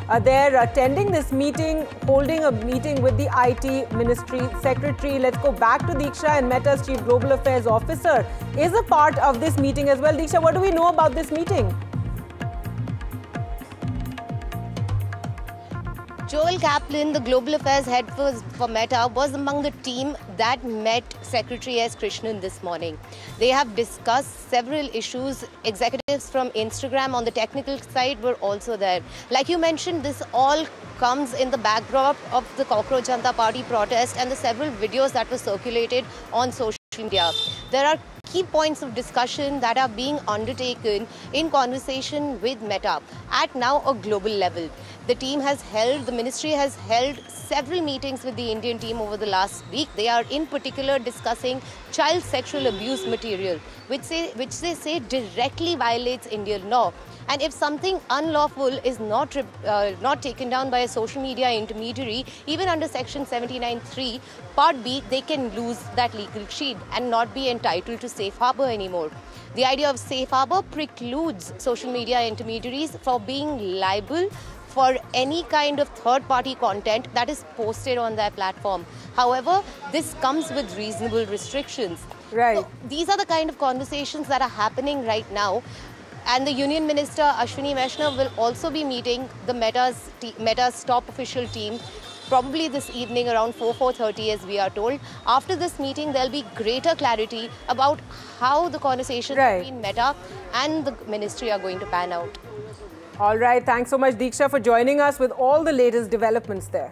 They're attending this meeting, holding a meeting with the IT Ministry Secretary. Let's go back to Diksha, and Meta's Chief Global Affairs Officer is a part of this meeting as well. Diksha, what do we know about this meeting? Joel Kaplan, the Global Affairs head for Meta, was among the team that met Secretary S. Krishnan this morning. They have discussed several issues. Executives from Instagram on the technical side were also there. Like you mentioned, this all comes in the backdrop of the Cockroach Janata Party protest and the several videos that were circulated on social media. There are key points of discussion that are being undertaken in conversation with Meta at now a global level. The ministry has held several meetings with the Indian team over the last week. They are in particular discussing child sexual abuse material, which they say directly violates Indian law. And if something unlawful is not taken down by a social media intermediary, even under Section 79(3), Part B, they can lose that legal shield and not be entitled to safe harbor anymore. The idea of safe harbor precludes social media intermediaries from being liable for any kind of third-party content that is posted on their platform. However, this comes with reasonable restrictions. Right. So these are the kind of conversations that are happening right now. And the Union Minister Ashwini Vaishnaw will also be meeting the Meta's top official team, probably this evening around 4:30 as we are told. After this meeting, there'll be greater clarity about how the conversations between Meta and the ministry are going to pan out. All right. Thanks so much, Diksha, for joining us with all the latest developments there.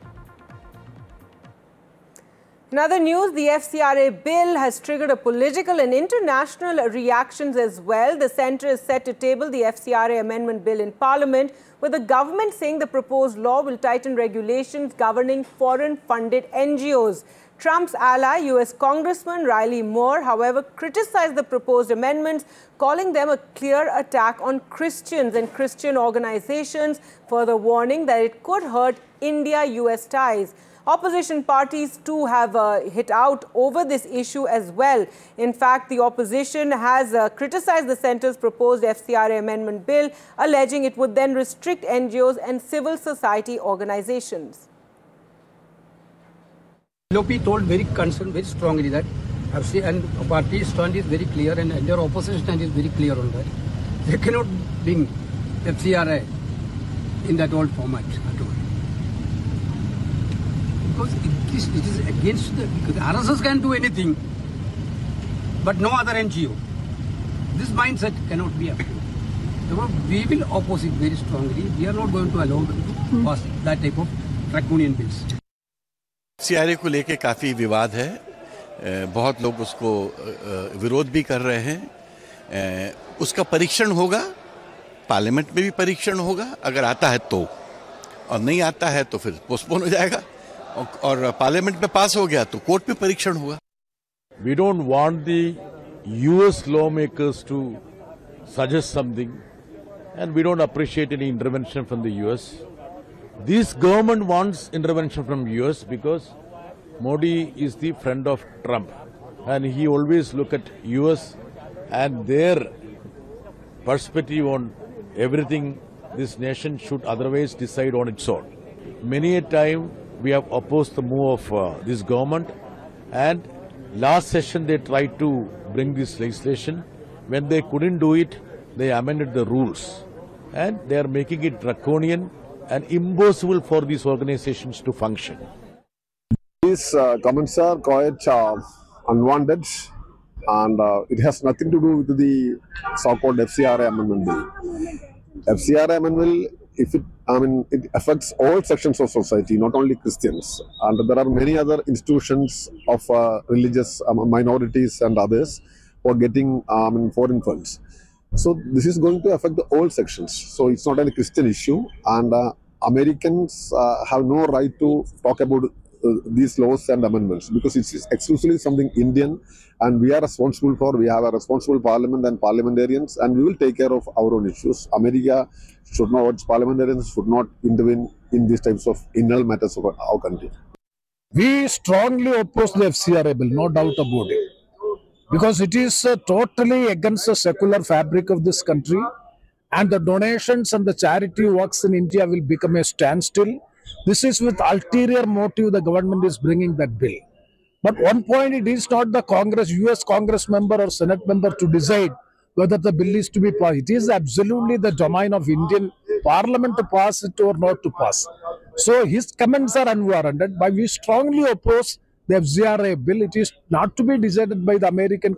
In other news, the FCRA bill has triggered a political and international reactions as well. The centre is set to table the FCRA amendment bill in Parliament, with the government saying the proposed law will tighten regulations governing foreign-funded NGOs. Trump's ally, US Congressman Riley Moore, however, criticized the proposed amendments, calling them a clear attack on Christians and Christian organizations, further warning that it could hurt India-US ties. Opposition parties too have hit out over this issue as well. In fact, the opposition has criticized the centre's proposed FCRA amendment bill, alleging it would then restrict NGOs and civil society organizations. LOP told very strongly that FCRA and party stand is very clear, and their opposition stand is very clear on that. They cannot bring FCRA in that old format at all. Because it is against because RSS can do anything, but no other NGO. This mindset cannot be approved. Therefore, we will oppose it very strongly. We are not going to allow them to pass that type of draconian bills. FCRA को लेके काफ़ी विवाद है, बहुत लोग उसको विरोध भी कर रहे हैं। उसका परीक्षण होगा, पार्लियामेंट में भी परीक्षण होगा, अगर आता है तो, और नहीं आता है तो फिर पोस्टपोन हो जाएगा, और पार्लियामेंट में पास हो गया तो कोर्ट में परीक्षण होगा। We don't want the US lawmakers to suggest something, and we don't appreciate any intervention from the US. This government wants intervention from US because Modi is the friend of Trump, and he always look at US and their perspective on everything this nation should otherwise decide on its own. Many a time we have opposed the move of this government, and last session they tried to bring this legislation. When they couldn't do it, they amended the rules, and they are making it draconian and impossible for these organizations to function. These comments are quite unwanted, and it has nothing to do with the so-called FCRA amendment bill. FCRA amendment, it affects all sections of society, not only Christians, and there are many other institutions of religious minorities and others who are getting foreign funds. So this is going to affect all sections. So it's not a Christian issue, and Americans have no right to talk about these laws and amendments, because it's exclusively something Indian, and we are responsible for. We have a responsible parliament and parliamentarians, and we will take care of our own issues. America should not, its parliamentarians should not intervene in these types of internal matters of our country. We strongly oppose the FCRA bill, no doubt about it, because it is totally against the secular fabric of this country, and the donations and the charity works in India will become a standstill. This is with ulterior motive the government is bringing that bill. But one point, it is not the US Congress member or Senate member to decide whether the bill is to be passed. It is absolutely the domain of Indian Parliament to pass it or not to pass. So his comments are unwarranted, but we strongly oppose the FCRA bill. It is not to be decided by the American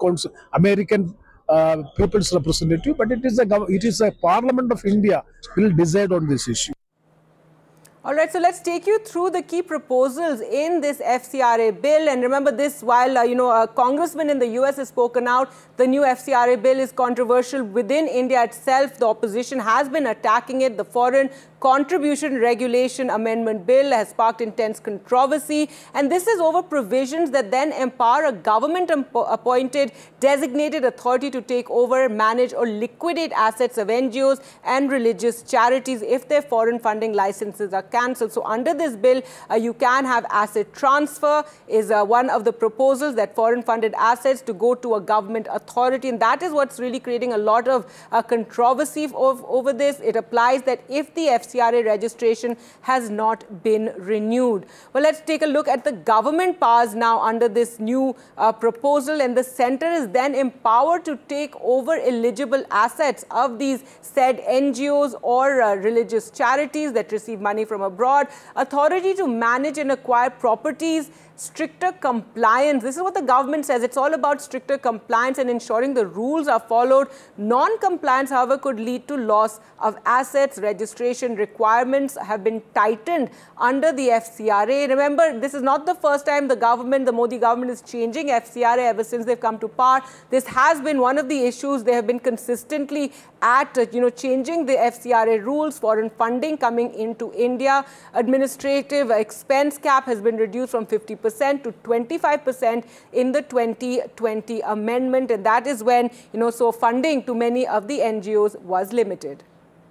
people's representative, but it is a Parliament of India will decide on this issue. All right, so let's take you through the key proposals in this FCRA bill. And remember this, while, a congressman in the US has spoken out, the new FCRA bill is controversial within India itself. The opposition has been attacking it. The Foreign Contribution Regulation Amendment Bill has sparked intense controversy. And this is over provisions that then empower a government-appointed designated authority to take over, manage or liquidate assets of NGOs and religious charities if their foreign funding licenses are cancelled. So under this bill, you can have asset transfer is one of the proposals, that foreign funded assets to go to a government authority. And that is what's really creating a lot of controversy over this. It applies that if the FCRA registration has not been renewed. Well, let's take a look at the government powers now under this new proposal. And the centre is then empowered to take over eligible assets of these said NGOs or religious charities that receive money from abroad, authority to manage and acquire properties, stricter compliance. This is what the government says. It's all about stricter compliance and ensuring the rules are followed. Non-compliance, however, could lead to loss of assets. Registration requirements have been tightened under the FCRA. Remember, this is not the first time the Modi government is changing FCRA ever since they've come to power. This has been one of the issues. They have been consistently at, changing the FCRA rules, foreign funding coming into India. Administrative expense cap has been reduced from 50% to 25% in the 2020 amendment. And that is when, so funding to many of the NGOs was limited.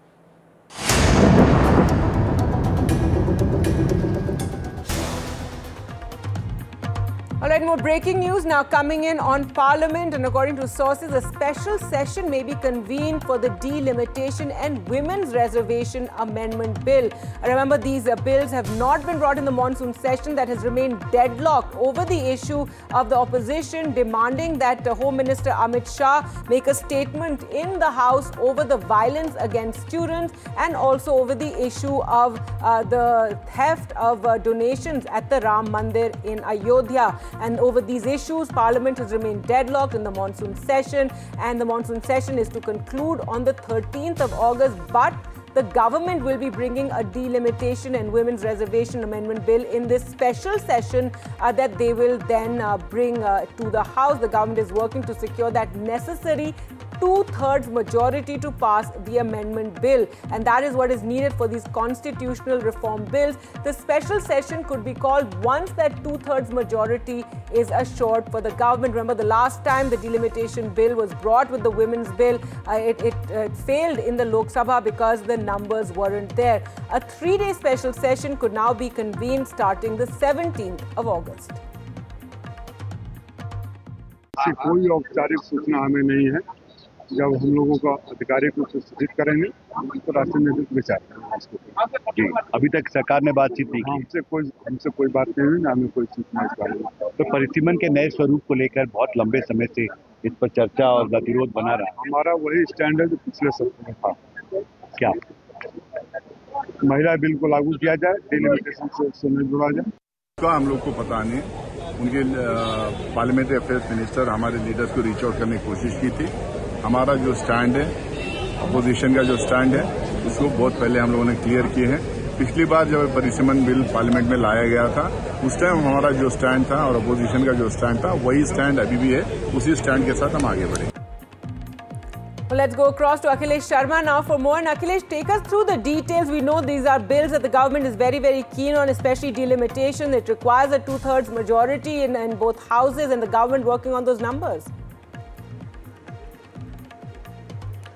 All right, more breaking news now coming in on Parliament, and according to sources, a special session may be convened for the Delimitation and Women's Reservation Amendment Bill. Remember, these bills have not been brought in the monsoon session, that has remained deadlocked over the issue of the opposition demanding that Home Minister Amit Shah make a statement in the House over the violence against students and also over the issue of the theft of donations at the Ram Mandir in Ayodhya. And over these issues, Parliament has remained deadlocked in the monsoon session, and the monsoon session is to conclude on the 13th of August. But the government will be bringing a Delimitation and Women's Reservation Amendment Bill in this special session that they will then bring to the House. The government is working to secure that necessary two-thirds majority to pass the amendment bill. And that is what is needed for these constitutional reform bills. The special session could be called once that two-thirds majority is assured for the government. Remember, the last time the Delimitation bill was brought with the women's bill, it failed in the Lok Sabha because the numbers weren't there. A 3-day special session could now be convened starting the 17th of August. कोई औपचारिक सूचना हमें नहीं है। जब हम लोगों का आधिकारिक रूप से सूचित करेंगे तो राष्ट्रीय नेतृत्व विचार करेंगे। अभी तक सरकार ने बातचीत नहीं की, हमसे कोई बात नहीं हुई, ना हमें कोई सूचना इस बारे में। तो परिसीमन के नए स्वरूप को लेकर बहुत लंबे समय से इस पर चर्चा और गतिरोध बना रहा। हमारा वही स्टैंड है जो पिछले सत्र में था। क्या महिला बिल को लागू किया जाए, डिलिमिटेशन से नहीं जुड़ा जाए, हम लोग को पता नहीं। उनके पार्लियामेंट्री अफेयर्स मिनिस्टर हमारे लीडर्स को रीच आउट करने की कोशिश की थी। हमारा जो स्टैंड है, अपोजिशन का जो स्टैंड है, उसको बहुत पहले हम लोगों ने क्लियर किए हैं। पिछली बार जब परिसीमन बिल पार्लियामेंट में लाया गया था, उस टाइम हमारा जो स्टैंड था और अपोजिशन का जो स्टैंड था, वही स्टैंड अभी भी है। उसी स्टैंड के साथ हम आगे बढ़े। Well, let's go across to Akhilesh Sharma now for more. And Akhilesh, take us through the details. We know these are bills that the government is very, very keen on, especially delimitation. It requires a two-thirds majority in both houses, and the government working on those numbers.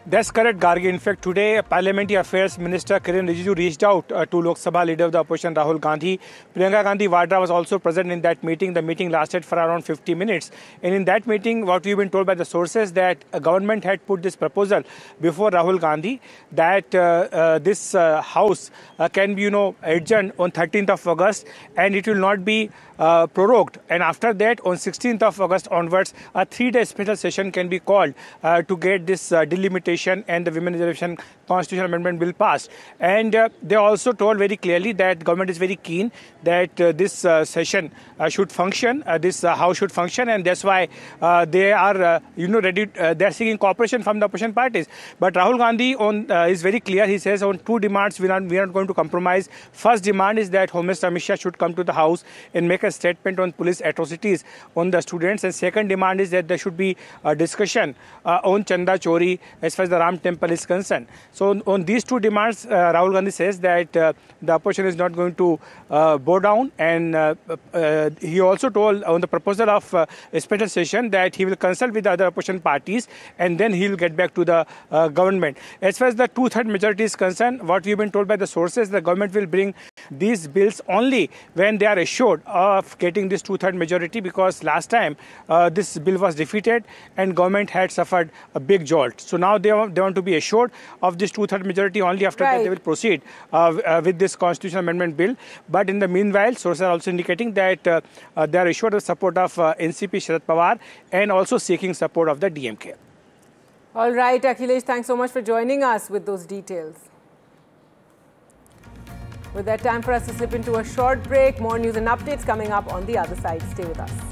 That's correct, Gargi. In fact, today, Parliamentary Affairs Minister Kiren Rijiju reached out to Lok Sabha Leader of the Opposition Rahul Gandhi. Priyanka Gandhi Vadra was also present in that meeting. The meeting lasted for around 50 minutes. And in that meeting, what we've been told by the sources that a government had put this proposal before Rahul Gandhi that this house can be, adjourned on 13th of August and it will not be prorogued. And after that, on 16th of August onwards, a 3-day special session can be called to get this delimitation and the Women Reservation Constitutional Amendment Bill passed. And they also told very clearly that government is very keen that this session should function, this house should function, and that's why they are, ready. They are seeking cooperation from the opposition parties. But Rahul Gandhi is very clear. He says on 2 demands we are not going to compromise. First demand is that Home Minister Amit Shah should come to the house and make a statement on police atrocities on the students. And second demand is that there should be a discussion on Chanda Chori as far as the Ram Temple is concerned. So on these 2 demands, Rahul Gandhi says that the opposition is not going to bow down. And he also told on the proposal of a special session that he will consult with the other opposition parties and then he will get back to the government. As far as the 2/3 majority is concerned, what we have been told by the sources, the government will bring these bills only when they are assured of getting this 2/3 majority, because last time this bill was defeated and government had suffered a big jolt. So now they want to be assured of this 2/3 majority. Only after that they will proceed with this constitutional amendment bill. But in the meanwhile, sources are also indicating that they are assured of support of NCP Sharad Pawar and also seeking support of the DMK. All right, Akhilesh, thanks so much for joining us with those details. With that, time for us to slip into a short break. More news and updates coming up on the other side. Stay with us.